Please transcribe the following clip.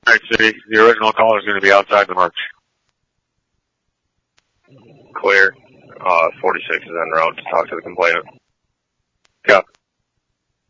Alright, City, the original caller is going to be outside the march. Clear. 46 is en route to talk to the complainant. Yeah.